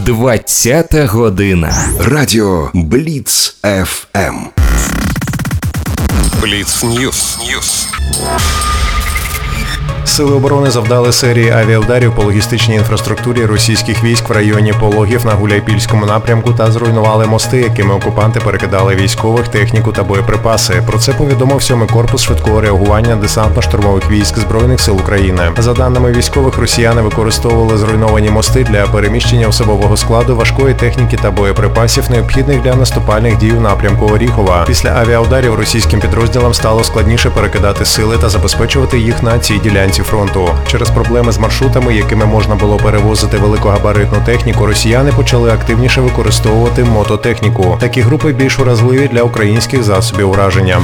20-та година. Радіо Бліц ФМ. Бліц Ньюс. Сили оборони завдали серії авіаударів по логістичній інфраструктурі російських військ в районі Пологів на Гуляйпільському напрямку та зруйнували мости, якими окупанти перекидали військових, техніку та боєприпаси. Про це повідомив 7-й корпус швидкого реагування десантно-штурмових військ Збройних сил України. За даними військових, росіяни використовували зруйновані мости для переміщення особового складу, важкої техніки та боєприпасів, необхідних для наступальних дій у напрямку Оріхова. Після авіаударів російським підрозділам стало складніше перекидати сили та забезпечувати їх на цій ділянці фронту. Через проблеми з маршрутами, якими можна було перевозити великогабаритну техніку, росіяни почали активніше використовувати мототехніку. Такі групи більш уразливі для українських засобів ураження.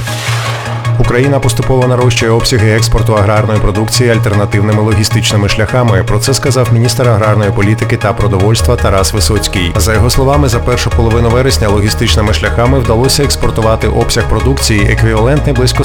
Україна поступово нарощує обсяги експорту аграрної продукції альтернативними логістичними шляхами. Про це сказав міністр аграрної політики та продовольства Тарас Висоцький. За його словами, за першу половину вересня логістичними шляхами вдалося експортувати обсяг продукції, еквівалентний близько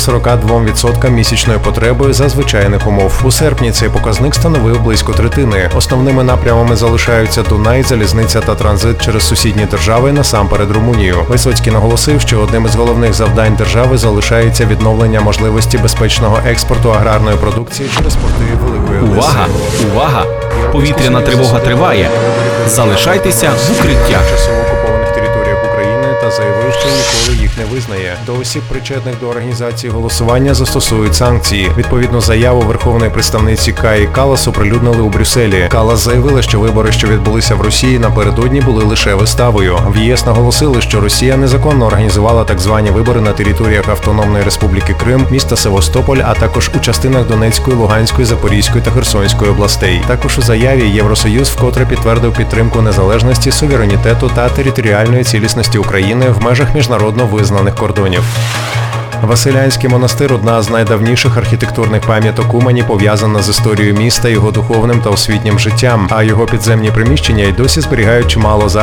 42% місячної потреби за звичайних умов. У серпні цей показник становив близько третини. Основними напрямами залишаються Дунай, залізниця та транзит через сусідні держави, насамперед Румунію. Висоцький наголосив, що одним із головних завдань держави залишається відновлення можливості безпечного експорту аграрної продукції через порти Великої Одеси. Увага! Повітряна тривога триває. Залишайтеся в укриттях. Тимчасово окупованих територіях України та заявив, що ніколи їх не визнає. До осіб, причетних до організації голосування, застосують санкції. Відповідну заяву верховної представниці Каї Каллас оприлюднили у Брюсселі. Каллас заявила, що вибори, що відбулися в Росії напередодні, були лише виставою. В ЄС наголосили, що Росія незаконно організувала так звані вибори на територіях Автономної Республіки Крим, міста Севастополь, а також у частинах Донецької, Луганської, Запорізької та Херсонської областей. Також у заяві Євросоюз вкотре підтвердив підтримку незалежності, суверенітету та територіальної цілісності України в межах міжнародно визнаних кордонів. Василянський монастир – одна з найдавніших архітектурних пам'яток Умані, пов'язана з історією міста, його духовним та освітнім життям, а його підземні приміщення й досі зберігають чимало